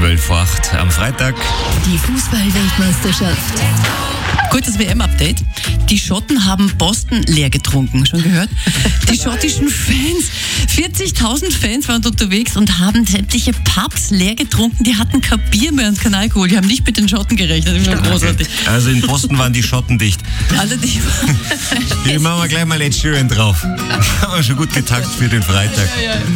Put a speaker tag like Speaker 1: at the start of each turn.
Speaker 1: 12:08 am Freitag.
Speaker 2: Die Fußball-Weltmeisterschaft.
Speaker 3: Kurzes WM-Update. Die Schotten haben Boston leer getrunken. Schon gehört? Die schottischen Fans, 40.000 Fans waren unterwegs und haben sämtliche Pubs leer getrunken. Die hatten kein Bier mehr und kein Alkohol. Die haben nicht mit den Schotten gerechnet. Das ist schon großartig.
Speaker 1: Also in Boston waren die Schotten dicht.
Speaker 3: Also
Speaker 1: Die machen wir gleich mal Ed Sheeran drauf. Haben wir schon gut getakt für den Freitag.
Speaker 3: Ja.